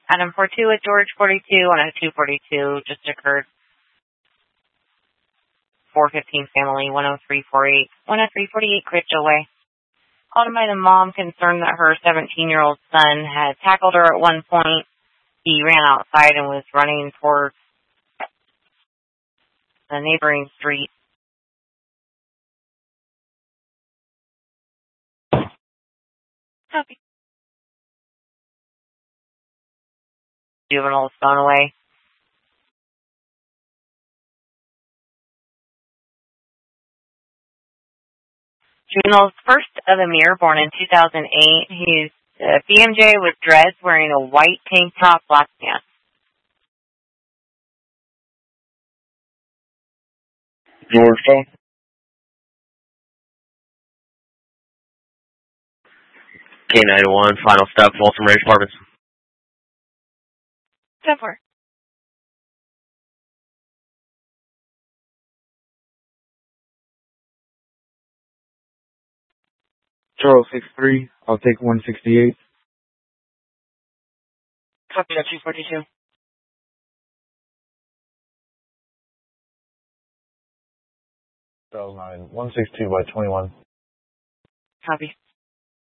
Adam 42 at George 42 on a 242 just occurred. 415 family, 10348. 10348 Crystal Way. Called by the mom concerned that her 17-year-old son had tackled her at one point. He ran outside and was running towards the neighboring street. Copy. Juvenile's phone away. Juvenile's first of Amir, born in 2008. He's BMJ with dreads, wearing a white tank top, black pants. George phone. K901, final step, Folsom Range Apartments. 10-4. Charles 63. I'll take 168. Copy that 242. Charles 9. 162 by 21. Copy.